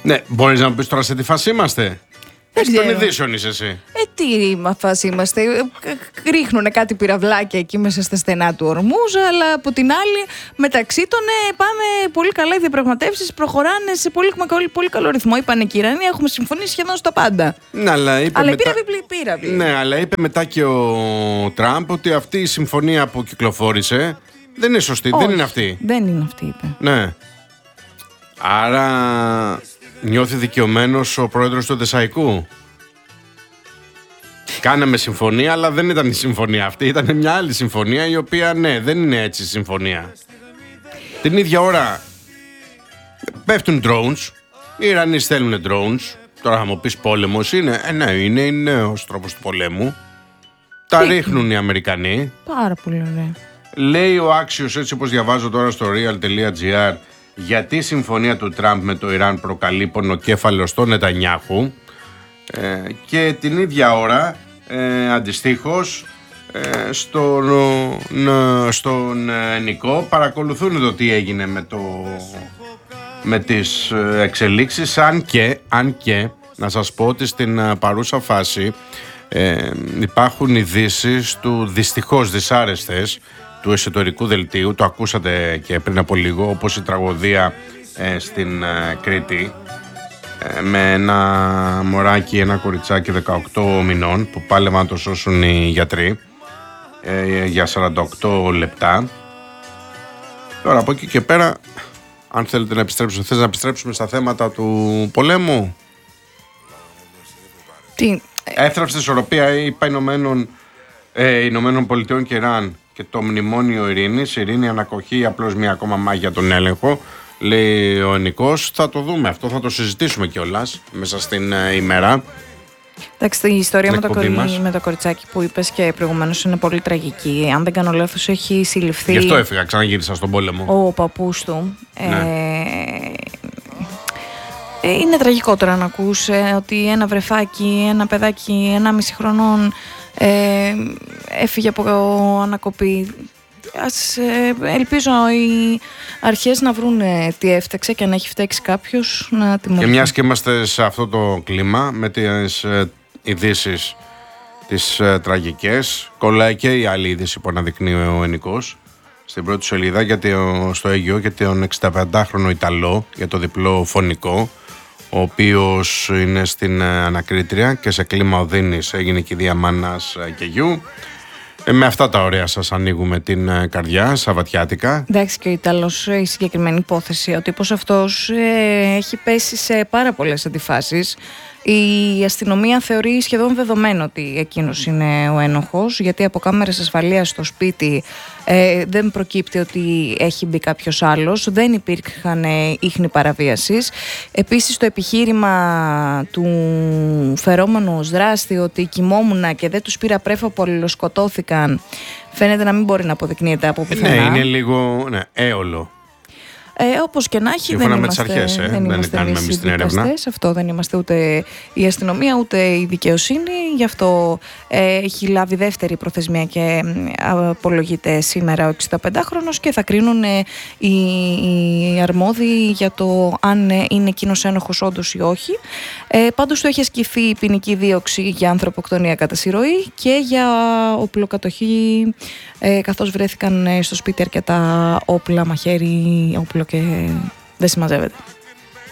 Ναι, μπορείς να μου πεις τώρα σε τι φάση είμαστε? Των ειδήσεων είσαι εσύ. Τι φάση είμαστε? Ρίχνουνε κάτι πυραυλάκια εκεί μέσα στα στενά του Ορμούζ, αλλά από την άλλη μεταξύ των πάμε πολύ καλά. Οι διαπραγματεύσεις προχωράνε σε πολύ καλό ρυθμό. Είπανε και οι Ιρανοί, έχουμε συμφωνήσει σχεδόν στα πάντα. Ναι, αλλά είπε πύραυλοι. Ναι, αλλά είπε μετά και ο Τραμπ ότι αυτή η συμφωνία που κυκλοφόρησε δεν είναι σωστή. Όχι, δεν είναι αυτή. Δεν είναι αυτή, είπε. Ναι. Άρα νιώθει δικαιωμένος ο πρόεδρος του Δεσσαϊκού. Κάναμε συμφωνία, αλλά δεν ήταν η συμφωνία αυτή. Ήταν μια άλλη συμφωνία, η οποία ναι, δεν είναι έτσι η συμφωνία. Την ίδια ώρα πέφτουν drones. Οι Ιρανοί στέλνουν drones. Τώρα θα μου πεις πόλεμος είναι. Ναι, είναι νέος τρόπος του πολέμου. Τα ρίχνουν οι Αμερικανοί. Πάρα πολύ ωραία. Λέει ο άξιος, έτσι όπως διαβάζω τώρα στο real.gr, γιατί η συμφωνία του Τραμπ με το Ιράν προκαλεί πονοκέφαλο στον Νετανιάχου, και την ίδια ώρα αντιστοίχως στον Νικό παρακολουθούν το τι έγινε με τις εξελίξεις, αν και να σας πω ότι στην παρούσα φάση υπάρχουν ειδήσεις του δυστυχώς δυσάρεστες του εσωτερικού δελτίου, το ακούσατε και πριν από λίγο, όπως η τραγωδία στην Κρήτη με ένα μωράκι, ένα κοριτσάκι 18 μηνών που πάλευαν να το σώσουν οι γιατροί για 48 λεπτά. Τώρα από εκεί και πέρα, αν θέλετε να επιστρέψουμε, θες να επιστρέψουμε στα θέματα του πολέμου? Τι? Έθραψε ισορροπία είπα Ηνωμένων Πολιτειών και Ιράν και το μνημόνιο ειρήνης. Ειρήνη, ανακοχή, απλώς μια ακόμα μάχη για τον έλεγχο, λέει ο Νικός. Θα το δούμε αυτό, θα το συζητήσουμε κιόλας μέσα στην ημέρα. Εντάξει, η ιστορία με το κοριτσάκι που είπες και προηγουμένως είναι πολύ τραγική. Αν δεν κάνω λάθος, έχει συλληφθεί. Γι' αυτό έφυγα, ξαναγύρισα στον πόλεμο. Ο παππούς του. Ναι. Είναι τραγικό τώρα να ακούς ότι ένα βρεφάκι, ένα παιδάκι 1,5 χρονών έφυγε από ανακοπή. Ελπίζω οι αρχές να βρουν τι έφταξε και αν έχει φταίξει κάποιος να τιμωρηθεί. Και μιας και είμαστε σε αυτό το κλίμα με τις ειδήσεις τις τραγικές, κολλάει και η άλλη είδηση που αναδεικνύει ο Ενικός στην πρώτη σελίδα στο Αίγυο για τον 65χρονο Ιταλό, για το διπλό φωνικό, ο οποίος είναι στην ανακρίτρια και σε κλίμα οδύνης έγινε κηδεία μάνας και γιου. Με αυτά τα ωραία σας ανοίγουμε την καρδιά, σαββατιάτικα. Εντάξει, και ο Ιταλός, η συγκεκριμένη υπόθεση, ο τύπος αυτός έχει πέσει σε πάρα πολλές αντιφάσεις. Η αστυνομία θεωρεί σχεδόν δεδομένο ότι εκείνος είναι ο ένοχος, γιατί από κάμερες ασφαλείας στο σπίτι δεν προκύπτει ότι έχει μπει κάποιος άλλος, δεν υπήρχαν ίχνη παραβίασης. Επίσης το επιχείρημα του φερόμενου ως δράστη ότι κοιμόμουν και δεν τους πήρα πρέφα που αλληλοσκοτώθηκαν, φαίνεται να μην μπορεί να αποδεικνύεται από πουθενά. Ναι, είναι λίγο έολο. Όπως και να έχει, σύμφωνα με τις αρχές, δεν κάνουμε εμείς την έρευνα. Αυτό δεν είμαστε ούτε η αστυνομία ούτε η δικαιοσύνη. Γι' αυτό έχει λάβει δεύτερη προθεσμία και απολογείται σήμερα ο 65χρονος και θα κρίνουν οι αρμόδιοι για το αν είναι εκείνος ένοχος όντως ή όχι. Πάντως του έχει ασκηθεί ποινική δίωξη για ανθρωποκτονία κατά συρροή και για οπλοκατοχή, καθώς βρέθηκαν στο σπίτι αρκετά όπλα, μαχαίρι, όπλο και δεν συμμαζεύεται.